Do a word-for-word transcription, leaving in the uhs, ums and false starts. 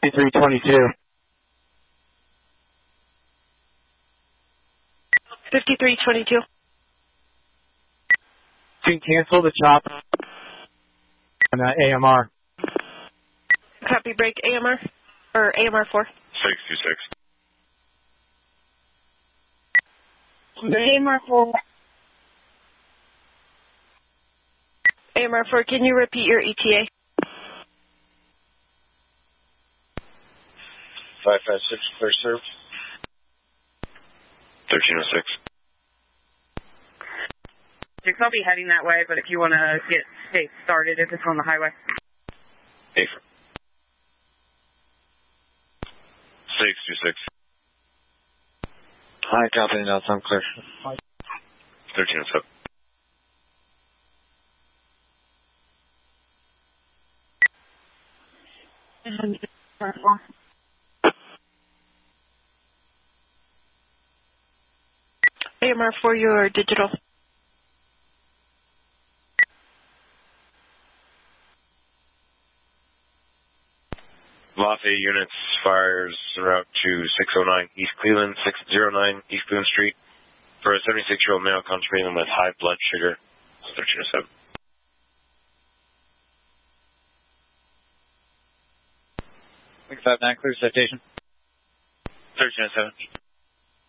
fifty-three twenty-two. fifty-three twenty-two. You can cancel the chop on that A M R. Copy break A M R, or A M R four. six two six. A M R four. A M R four, can you repeat your E T A? five five six, clear serve. thirteen oh six. Six, I'll be heading that way, but if you want to get stay started, if it's on the highway. Hey. six two six. Hi, copy, now I'm clear. thirteen oh seven. A M R four, your digital. Lafayette units fires route to six oh nine East Cleveland, six oh nine East Cleveland Street for a seventy-six-year-old male contemplating with high blood sugar. thirteen oh seven. six five nine, clear citation. thirteen oh seven.